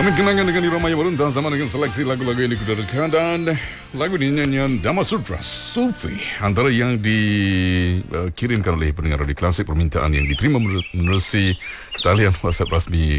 Kenangan dengan Irama yang baru dan sama dengan seleksi lagu-lagu yang dikudarakan, dan lagu ini nyanyian Dama Sutra Sufi, antara yang dikirimkan oleh pendengar di Klasik, permintaan yang diterima menerusi talian WhatsApp rasmi